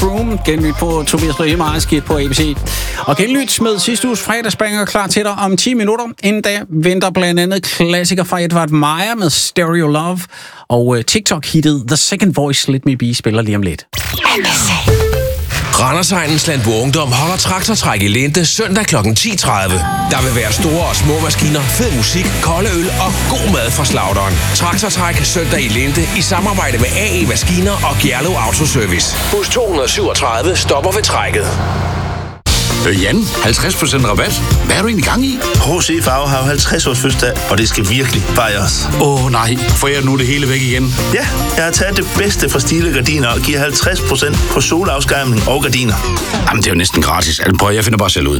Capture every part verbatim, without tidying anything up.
Room. Genlyt på Tobias Brahim Ejerskib på A B C. Og genlyt med sidste uges fredagsbanger klar til dig om ti minutter. Inden da venter blandt andet klassiker fra Edvard Meyer med Stereo Love. Og TikTok-hittet The Second Voice Let Me Be spiller lige om lidt. Randersegnens Landbrug Ungdom holder traktortræk i Lente søndag klokken ti tredive. Der vil være store og små maskiner, fed musik, kolde øl og god mad fra slagteren. Traktortræk søndag i Lente i samarbejde med A E Maskiner og Gjerlev Autoservice. Bus to hundrede syvogtredive stopper ved trækket. Øh, Jan, halvtreds procent rabat. Hvad er du egentlig gang i? H C Farve har halvtreds års fødselsdag, og det skal virkelig fejres. Åh oh, nej, får jeg nu det hele væk igen? Ja, jeg har taget det bedste fra Stile Gardiner og giver halvtreds procent på solafskærmning og gardiner. Jamen, det er jo næsten gratis. Altså, prøv, jeg finder bare selv ud.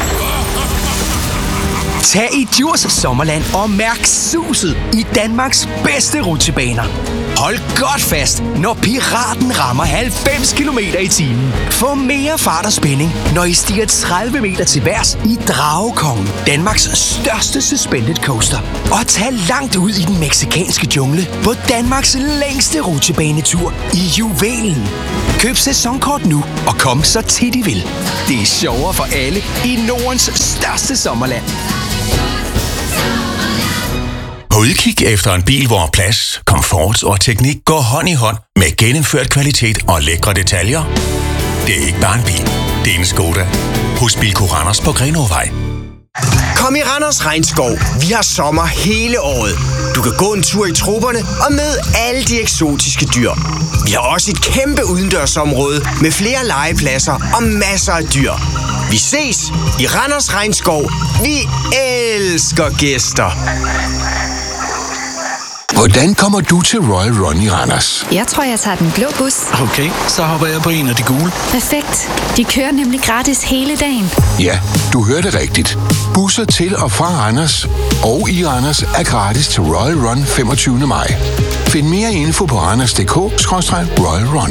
Tag i Djurs Sommerland og mærk suset i Danmarks bedste rutsjebaner. Hold godt fast, når Piraten rammer halvfems kilometer i timen. Få mere fart og spænding, når I stiger tredive meter til værs i Dragekongen, Danmarks største suspended coaster. Og tag langt ud i den meksikanske jungle på Danmarks længste rutsjebanetur i Juvelen. Køb sæsonkort nu og kom så tit I vil. Det er sjovere for alle i Nordens største sommerland. På udkig efter en bil, hvor plads, komfort og teknik går hånd i hånd med gennemført kvalitet og lækre detaljer. Det er ikke bare en bil, det er en Skoda. Hos Bilko Randers på Grenåvej. Kom i Randers Regnskov. Vi har sommer hele året. Du kan gå en tur i trupperne og møde alle de eksotiske dyr. Vi har også et kæmpe udendørsområde med flere legepladser og masser af dyr. Vi ses i Randers Regnskov. Vi elsker gæster. Hvordan kommer du til Royal Run i Randers? Jeg tror, jeg tager den blå bus. Okay, så hopper jeg på en af de gule. Perfekt. De kører nemlig gratis hele dagen. Ja, du hørte rigtigt. Busser til og fra Randers og i Randers er gratis til Royal Run femogtyvende maj. Find mere info på randers punktum d k skråstreg royal run.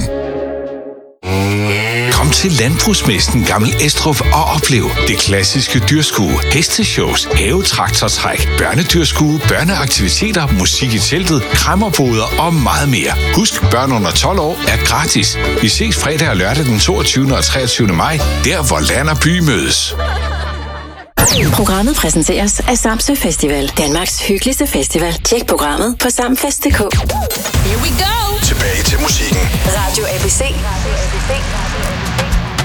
Kom til Landbrugsmessen Gammel Estrup og oplev det klassiske dyrskue, hesteshows, havetraktortræk, børnedyrskue, børneaktiviteter, musik i teltet, kræmmerboder og meget mere. Husk, børn under tolv år er gratis. Vi ses fredag og lørdag den toogtyvende og treogtyvende maj, der hvor land og by mødes. Programmet præsenteres af Samsø Festival, Danmarks hyggeligste festival. Tjek programmet på samfest punktum d k. Here we go! Tilbage til musikken. Radio A B C.